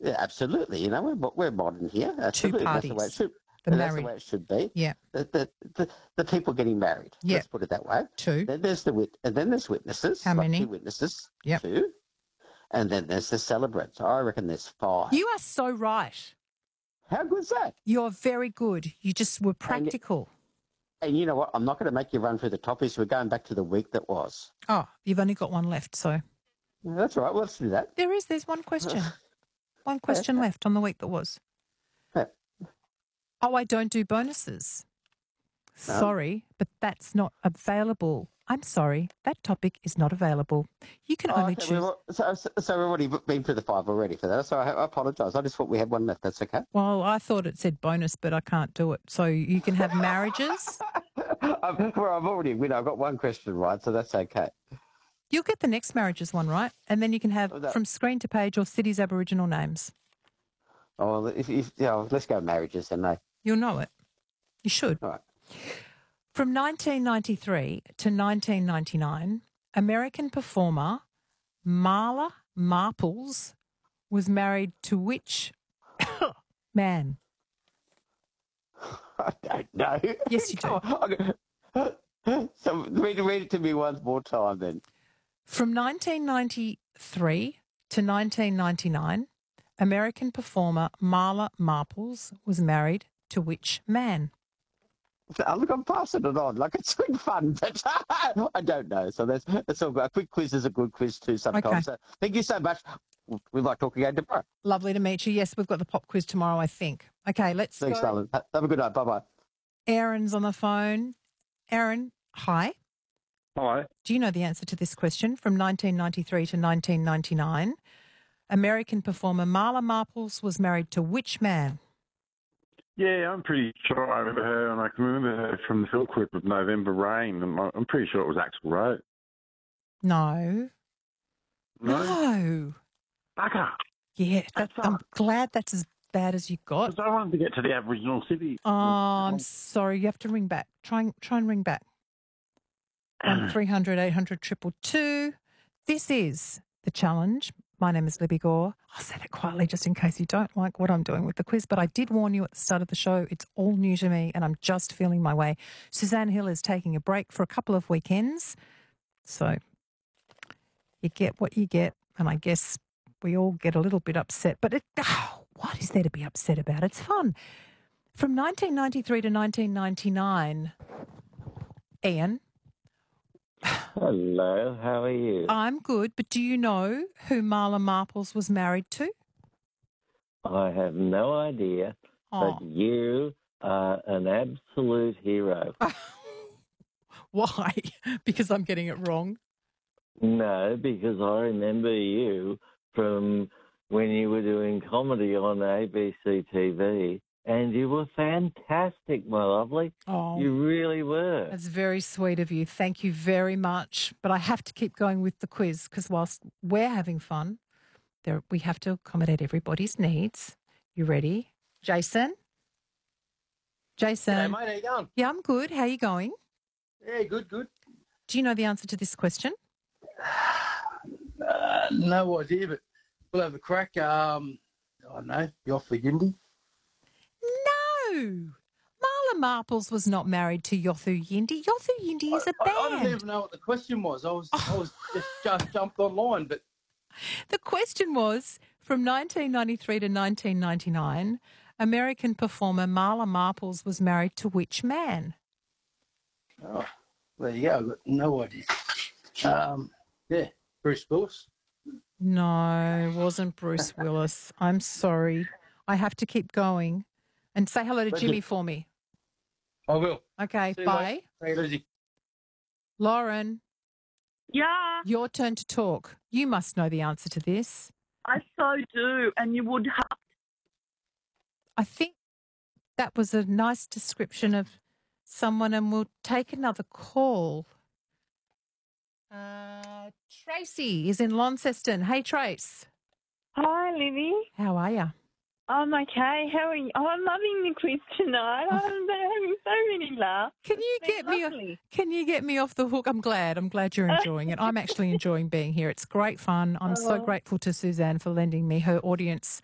Yeah, absolutely. You know, we're modern here. Absolutely, that's the way it parties. should. The That's married. the way it should be. Yeah. The people getting married. Yeah. Let's put it that way. 2. Then there's and then there's witnesses. How like many? 2 witnesses. Yep. 2. And then there's the celebrant. I reckon there's 5. You are so right. How good's that? You're very good. You just were practical. And you know what? I'm not going to make you run through the topics. We're going back to the week that was. Oh, you've only got one left, so. Yeah, that's all right. Well, let's do that. There's one question. One question left on the week that was. Yeah. Oh, I don't do bonuses. No. Sorry, but that's not available. I'm sorry, that topic is not available. You can only choose. So we've already been through the 5 already for that. So I apologise. I just thought we had one left. That's okay. Well, I thought it said bonus, but I can't do it. So you can have marriages. I've already, I've got one question right, so that's okay. You'll get the next marriages one right, and then you can have from screen to page or cities' Aboriginal names. Oh, let's go marriages then, no. You'll know it. You should. All right. From 1993 to 1999, American performer Marla Marples was married to which man? I don't know. Yes, you do. So read it to me one more time then. From 1993 to 1999, American performer Marla Marples was married to which man? Look, I'm passing it on. Like, it's been fun, but I don't know. So that's all good. A quick quiz is a good quiz too sometimes. Okay. So thank you so much. We'd like talking again tomorrow. Lovely to meet you. Yes, we've got the pop quiz tomorrow, I think. Okay, let's Thanks, go. darling. Have a good night. Bye-bye. Aaron's on the phone. Aaron, hi. Hi. Do you know the answer to this question? From 1993 to 1999, American performer Marla Marples was married to which man? Yeah, I'm pretty sure I remember her, and I can remember her from the film clip of November Rain, and I'm pretty sure it was Axl Rose. No. No? Bugger. Yeah, I'm glad that's as bad as you got. Because I wanted to get to the Aboriginal city. Oh, I'm sorry. You have to ring back. Try and ring back. 300 800 222. This is The Challenge. My name is Libby Gore. I'll say it quietly just in case you don't like what I'm doing with the quiz, but I did warn you at the start of the show. It's all new to me and I'm just feeling my way. Suzanne Hill is taking a break for a couple of weekends. So you get what you get, and I guess we all get a little bit upset. But what is there to be upset about? It's fun. From 1993 to 1999, Ian. Hello, how are you? I'm good, but do you know who Marla Marples was married to? I have no idea, but you are an absolute hero. Why? Because I'm getting it wrong? No, because I remember you from when you were doing comedy on ABC TV, and you were fantastic, my lovely. Oh, you really were. That's very sweet of you. Thank you very much. But I have to keep going with the quiz because whilst we're having fun, we have to accommodate everybody's needs. You ready? Jason? Jason? Hey, mate, how you going? Yeah, I'm good. How are you going? Yeah, good. Do you know the answer to this question? No idea, but we'll have a crack. I don't know, Yothu Yindi. No. Marla Marples was not married to Yothu Yindi. Yothu Yindi is a band. I didn't even know what the question was. I was just jumped online, but the question was from 1993 to 1999, American performer Marla Marples was married to which man? Oh, there you go. I've got no idea. Yeah, Bruce Willis. No, it wasn't Bruce Willis. I'm sorry. I have to keep going. And say hello to Jimmy for me. I will. Okay, See you bye. Take it easy. Lauren. Yeah. Your turn to talk. You must know the answer to this. I so do, and you would have. I think that was a nice description of someone, and we'll take another call. Tracy is in Launceston. Hey, Trace. Hi, Libby. How are you? I'm okay. How are you? Oh, I'm loving the quiz tonight. I'm having so many laughs. Can you get me off the hook? I'm glad you're enjoying it. I'm actually enjoying being here. It's great fun. I'm so grateful to Suzanne for lending me her audience